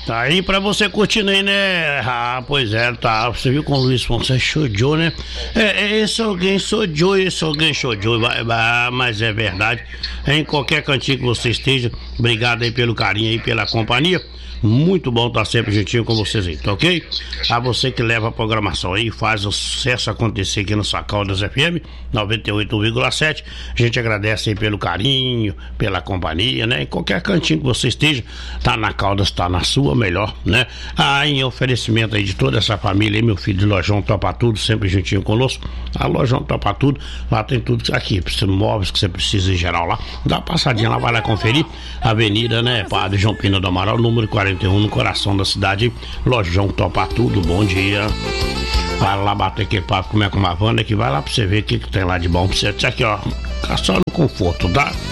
Tá aí pra você curtindo aí, né? Ah, pois é, tá. Você viu com o Luiz Fonseca Showjoy, né? Esse alguém Showjoy, mas é verdade. Em qualquer cantinho que você esteja, obrigado aí pelo carinho aí, pela companhia. Muito bom estar sempre juntinho com vocês aí, tá ok? A você que leva a programação aí, faz o sucesso acontecer aqui no Caldas FM 98,7. A gente agradece aí pelo carinho, pela companhia, né? Em qualquer cantinho que você esteja, tá na Caldas, tá na sua, melhor, né? Em oferecimento aí de toda essa família aí, meu filho de Lojão Topa Tudo, sempre juntinho conosco. A Lojão Topa Tudo, lá tem tudo aqui, móveis que você precisa em geral lá. Dá uma passadinha lá, vai lá conferir. Avenida, né? Padre João Pina do Amaral, número 41, no coração da cidade. Lojão Topa Tudo, bom dia. Vai lá bater aquele papo com uma Wanda, que vai lá pra você ver o que tem lá de bom pra você. Isso aqui, ó, só no conforto, tá?